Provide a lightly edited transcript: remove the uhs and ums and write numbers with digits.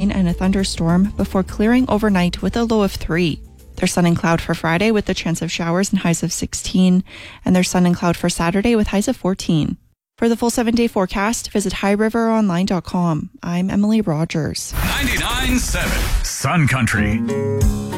rain and a thunderstorm before clearing overnight with a low of 3. There's sun and cloud for Friday with the chance of showers and highs of 16. And there's sun and cloud for Saturday with highs of 14. For the full 7-day forecast, visit highriveronline.com. I'm Emily Rogers. 99.7 Sun Country.